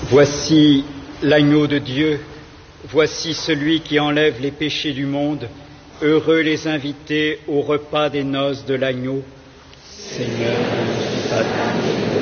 Voici l'agneau de Dieu, voici celui qui enlève les péchés du monde. Heureux les invités au repas des noces de l'agneau. Seigneur, je ne suis pas digne